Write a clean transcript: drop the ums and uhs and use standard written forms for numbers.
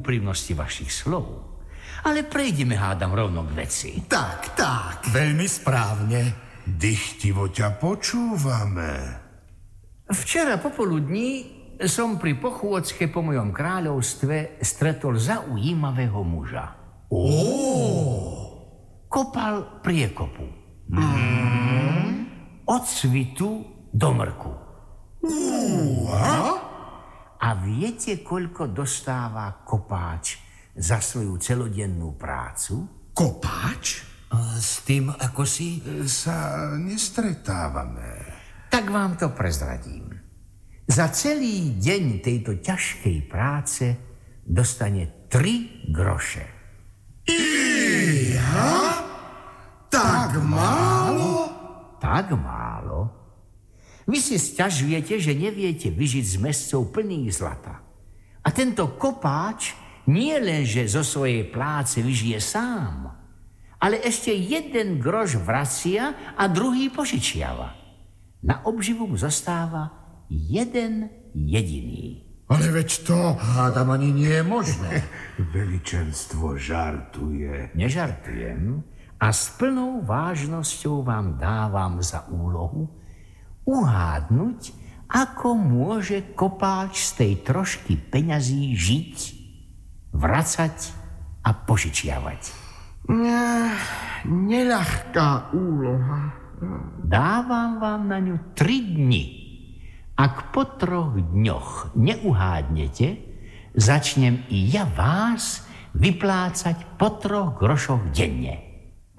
úprimnosti vašich slov. Ale prejdeme, hádam, rovno k veci. Tak, veľmi správne. Dychtivo ťa počúvame. Včera popoludní som pri pochôdzke po mojom kráľovstve stretol zaujímavého muža. Kopal priekopu. Od svitu do mrku. A viete, koľko dostáva kopáč za svoju celodennú prácu? Kopáč? S tým, ako si... Sa nestretávame. Tak vám to prezradím. Za celý deň tejto ťažkej práce dostane 3 groše. Tak málo? Tak málo? Vy si sťažujete, že neviete vyžiť z mescov plných zlata. A tento kopáč nie len, že zo svojej práce vyžije sám, ale ešte 1 groš vracia a druhý požičiava. Na obživu mu zostáva 1 jediný. Ale veď to, hádam, ani nie je možné. Veličenstvo žartuje. Nežartujem a s plnou vážnosťou vám dávam za úlohu uhádnuť, ako môže kopáč z tej trošky peňazí žiť, vracať a požičiavať. Neľahká úloha. Dávam vám na ňu 3 dni. Ak po 3 dňoch neuhádnete, začnem i ja vás vyplácať po 3 grošoch denne.